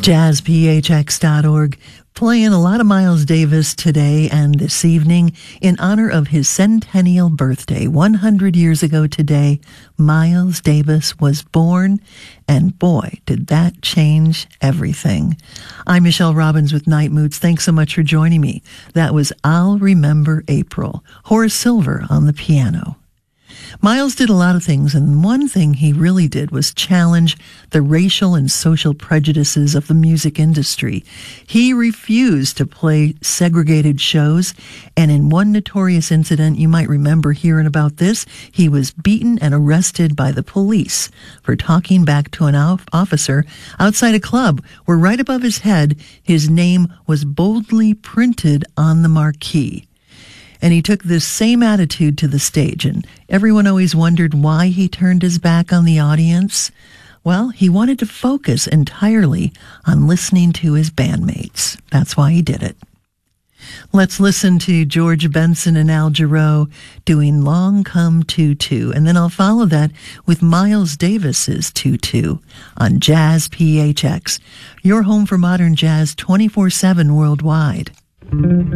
JazzPHX.org, playing a lot of Miles Davis today and this evening in honor of his centennial birthday. 100 years ago today, Miles Davis was born, and boy, did that change everything. I'm Michelle Robbins with Night Moods. Thanks so much for joining me. That was I'll Remember April, Horace Silver on the piano. Miles did a lot of things, and one thing he really did was challenge the racial and social prejudices of the music industry. He refused to play segregated shows, and in one notorious incident, you might remember hearing about this, he was beaten and arrested by the police for talking back to an officer outside a club where right above his head, his name was boldly printed on the marquee. And he took this same attitude to the stage, and everyone always wondered why he turned his back on the audience. Well, he wanted to focus entirely on listening to his bandmates. That's why he did it. Let's listen to George Benson and Al Jarreau doing Long Come Tutu, and then I'll follow that with Miles Davis's Tutu on Jazz PHX, your home for modern jazz 24/7 worldwide.